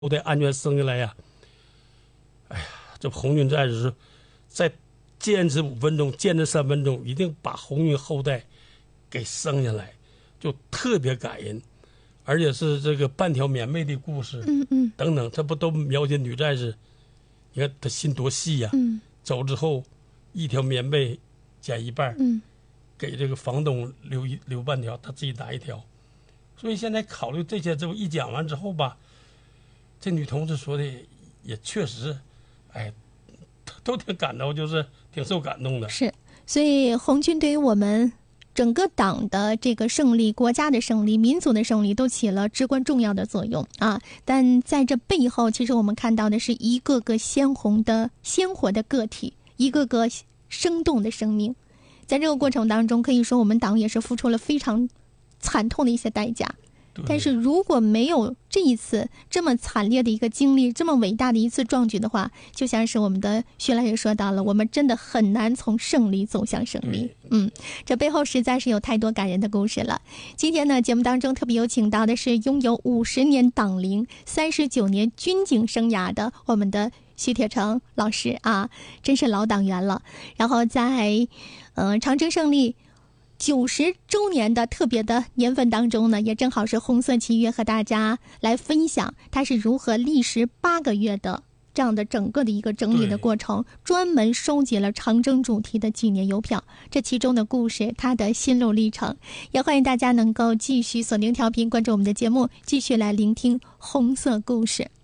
后代安全生下来呀，哎呀，这红军战士在坚持5分钟，坚持3分钟，一定把红军后代给生下来，就特别感人，而且是这个半条棉被的故事，等等，这不都描写女战士？你看她心多细呀，走之后一条棉被剪一半，给这个房东留半条，她自己拿一条。所以现在考虑这些之后，一讲完之后吧，这女同志说的也确实，哎，都挺感到，就是挺受感动的。 是，所以红军对于我们整个党的这个胜利、国家的胜利、民族的胜利都起了至关重要的作用啊！但在这背后，其实我们看到的是一个个鲜活的个体，一个个生动的生命。在这个过程当中，可以说我们党也是付出了非常惨痛的一些代价。但是如果没有这一次这么惨烈的一个经历，这么伟大的一次壮举的话，就像是我们的徐老师说到了，我们真的很难从胜利走向胜利。这背后实在是有太多感人的故事了。今天呢，节目当中特别有请到的是拥有50年党龄、39年军警生涯的我们的徐铁成老师啊，真是老党员了。然后在长征胜利90周年的特别的年份当中呢，也正好是红色旗约和大家来分享它是如何历时8个月的这样的整个的一个整理的过程，专门收集了长征主题的纪念邮票，这其中的故事，它的心路历程，也欢迎大家能够继续锁定调频，关注我们的节目，继续来聆听红色故事。